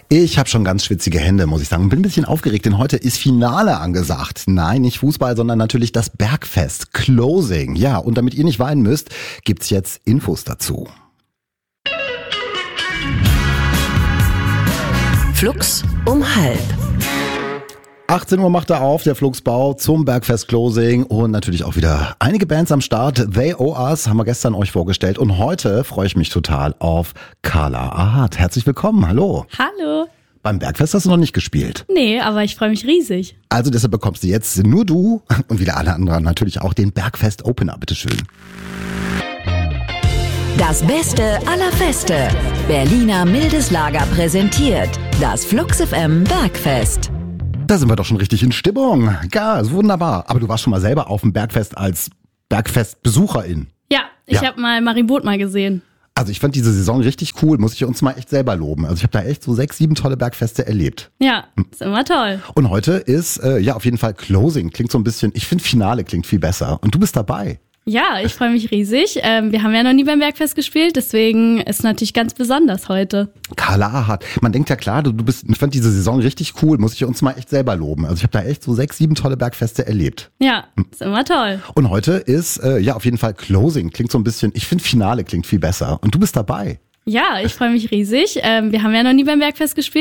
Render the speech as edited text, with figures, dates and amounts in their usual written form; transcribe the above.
Ich habe schon ganz schwitzige Hände, muss ich sagen. Bin ein bisschen aufgeregt, denn heute ist Finale angesagt. Nein, nicht Fußball, sondern natürlich das Bergfest. Closing. Ja, und damit ihr nicht weinen müsst, gibt's jetzt Infos dazu. Flux um 12:30. 18 Uhr macht er auf, der Flugsbau zum Bergfest Closing und natürlich auch wieder einige Bands am Start. They Owe Us haben wir gestern euch vorgestellt und heute freue ich mich total auf Carla Ahad. Herzlich willkommen, hallo. Hallo. Beim Bergfest hast du noch nicht gespielt. Nee, aber ich freue mich riesig. Also deshalb bekommst du jetzt nur du und wieder alle anderen natürlich auch den Bergfest Opener, bitteschön. Das Beste aller Feste. Berliner Mildes Lager präsentiert das Flux FM Bergfest. Da sind wir doch schon richtig in Stimmung. Ja, ist wunderbar. Aber du warst schon mal selber auf dem Bergfest als Bergfestbesucherin. Ja, ich habe mal Marienbod mal gesehen. Also ich fand diese Saison richtig cool, muss ich uns mal echt selber loben. Also ich habe da echt so 6, 7 tolle Bergfeste erlebt. Ja, ist immer toll. Und heute ist ja auf jeden Fall Closing. Klingt so ein bisschen, ich finde Finale klingt viel besser. Und du bist dabei. Ja, ich freue mich riesig. Wir haben ja noch nie beim Bergfest gespielt, deswegen ist natürlich ganz besonders heute. Carla Ahad. Man denkt ja klar, ich fand diese Saison richtig cool, muss ich uns mal echt selber loben. Also ich habe da echt so 6, 7 tolle Bergfeste erlebt. Ja, ist immer toll. Und heute ist ja auf jeden Fall Closing. Klingt so ein bisschen, ich finde Finale klingt viel besser. Und du bist dabei. Ja, ich freue mich riesig. Wir haben ja noch nie beim Bergfest gespielt.